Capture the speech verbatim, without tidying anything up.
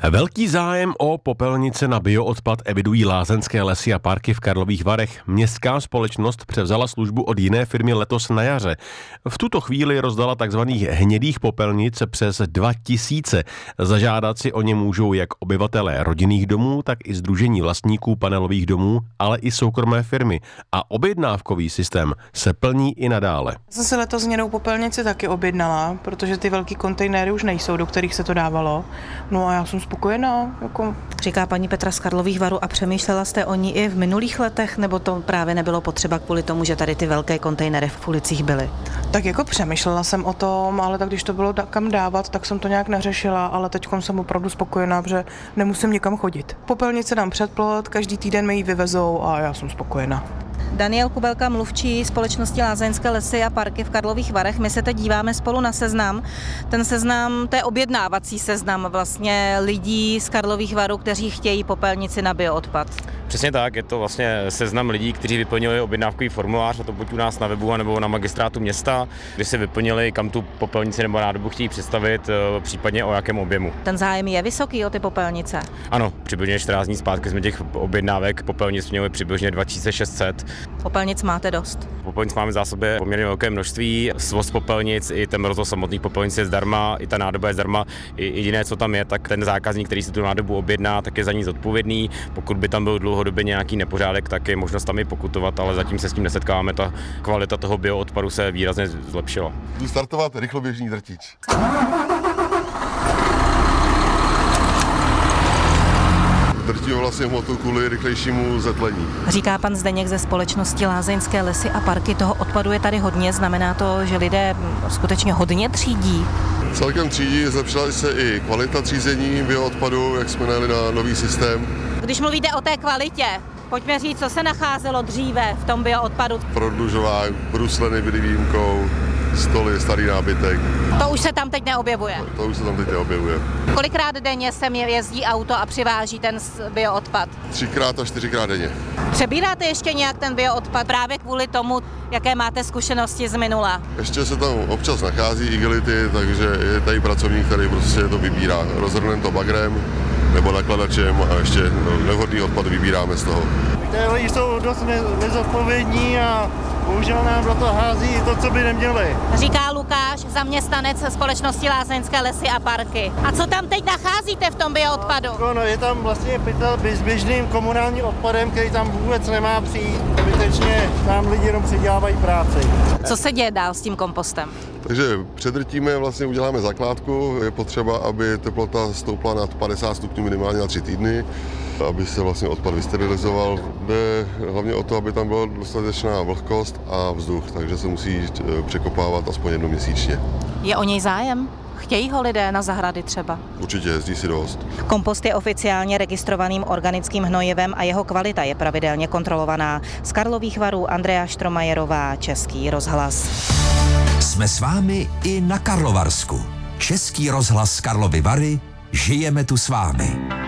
Velký zájem o popelnice na bioodpad evidují Lázeňské lesy a parky v Karlových Varech. Městská společnost převzala službu od jiné firmy letos na jaře. V tuto chvíli rozdala takzvaných hnědých popelnic přes dva tisíce. Zažádat si o ně můžou jak obyvatelé rodinných domů, tak i sdružení vlastníků panelových domů, ale i soukromé firmy. A objednávkový systém se plní i nadále. Jsem si letos hnědou popelnici taky objednala, protože ty velký kontejnery už nejsou, do kterých se to dávalo. No a já jsem spokojená. Jako... Říká paní Petra z Karlových Varů. A přemýšlela jste o ní i v minulých letech, nebo to právě nebylo potřeba kvůli tomu, že tady ty velké kontejnery v ulicích byly? Tak jako přemýšlela jsem o tom, ale tak když to bylo kam dávat, tak jsem to nějak neřešila, ale teď jsem opravdu spokojená, že nemusím nikam chodit. Popelnice dám před plot, každý týden mi ji vyvezou a já jsem spokojená. Daniel Kubelka, mluvčí společnosti Lázeňské lesy a parky v Karlových Varech. My se teď díváme spolu na seznam. Ten seznam, to je objednávací seznam vlastně lidí z Karlových Varů, kteří chtějí popelnici na bioodpad. Přesně tak, je to vlastně seznam lidí, kteří vyplnili objednávkový formulář, a to buď u nás na webu, nebo na magistrátu města, kde si vyplnili, kam tu popelnici nebo nádobu chtějí představit, případně o jakém objemu. Ten zájem je vysoký o ty popelnice? Ano, přibližně čtrnáct dní zpátky jsme těch objednávek popelnic měli přibližně dva tisíce šest set. Popelnic máte dost? Popelnic máme v zásobě poměrně velké množství, svoz popelnic, i ten rozvoz samotných popelnic je zdarma, i ta nádoba je zdarma. Jediné, co tam je, tak ten zákazník, který si tu nádobu objedná, tak je za ní zodpovědný. Pokud by tam byl dlouhodobě nějaký nepořádek, tak je možnost tam i pokutovat, ale zatím se s tím nesetkáváme. Ta kvalita toho bioodpadu se výrazně zlepšila. Jdu startovat rychloběžný drtič. Drtíme vlastně hmotu kvůli rychlejšímu zetlení. Říká pan Zdeněk ze společnosti Lázeňské lesy a parky. Toho odpadu je tady hodně, znamená to, že lidé skutečně hodně třídí? Celkem třídí, zlepšila se i kvalita třízení bioodpadu, jak jsme najeli na nový systém. Když mluvíte o té kvalitě, pojďme říct, co se nacházelo dříve v tom bioodpadu. Prodlužovák, brusleny byly výjimkou, stoly, starý nábytek. To už se tam teď neobjevuje? To už se tam teď neobjevuje. Kolikrát denně sem jezdí auto a přiváží ten bioodpad? Třikrát a čtyřikrát denně. Přebíráte ještě nějak ten bioodpad právě kvůli tomu, jaké máte zkušenosti z minula? Ještě se tam občas nachází igelity, takže je tady pracovník, který prostě to vybírá. Rozhrneme to bagrem nebo nakladačem a ještě nevhodný odpad vybíráme z toho. Ty lidi jsou dost nezodpovědní a bohužel nám do toho hází to, co by neměli. Říká Lukáš, zaměstnanec společnosti Lázeňské lesy a parky. A co tam teď nacházíte v tom bioodpadu? No, no je tam vlastně pytel s běžným komunálním odpadem, který tam vůbec nemá přijít. Zbytečně nám lidi jenom přidělávají práci. Co se děje dál s tím kompostem? Takže předrtíme, vlastně uděláme zakládku. Je potřeba, aby teplota stoupla nad padesát stupňů minimálně na tři týdny, aby se vlastně odpad vysterilizoval. Jde hlavně o to, aby tam byla dostatečná vlhkost a vzduch, takže se musí překopávat aspoň jednou měsíčně. Je o něj zájem? Chtějí ho lidé na zahrady třeba? Určitě, jezdí si dost. Kompost je oficiálně registrovaným organickým hnojivem a jeho kvalita je pravidelně kontrolovaná. Z Karlových Varů Andrea Štromajerová, Český rozhlas. Jsme s vámi i na Karlovarsku. Český rozhlas Karlovy Vary, žijeme tu s vámi.